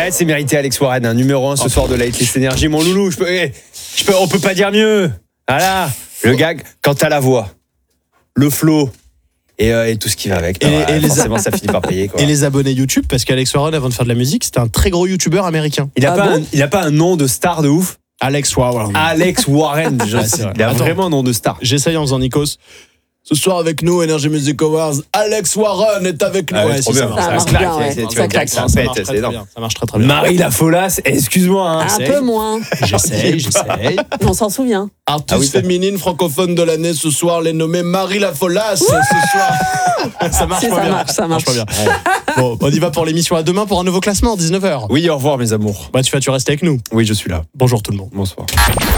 Ouais, c'est mérité, Alex Warren, numéro 1 ce soir de la Hitlist Energy. Mon loulou, on peut pas dire mieux. Voilà, le gag, quand t'as la voix, le flow et tout ce qui va avec. Forcément, ça finit par payer. Quoi. Et les abonnés YouTube, parce qu'Alex Warren, avant de faire de la musique, c'était un très gros YouTuber américain. Il a pas un nom de star de ouf. Alex Warren. Alex Warren, il a vraiment un nom de star. J'essaye en faisant Nikos. Ce soir avec nous, Energy Music Awards, Alex Warren est avec nous. Trop bien. Ça claque, ça pète, c'est énorme. Ça marche très très bien. Marie Lafolasse, excuse-moi. Un peu moins. J'essaye. On s'en souvient. Artiste féminine francophone de l'année ce soir, les nommés Marie Lafolasse ce soir. Ça marche pas bien. Ça marche pas bien. Bon, on y va pour l'émission à demain pour un nouveau classement, 19h. Oui, au revoir mes amours. Tu restes avec nous. Oui, je suis là. Bonjour tout le monde. Bonsoir.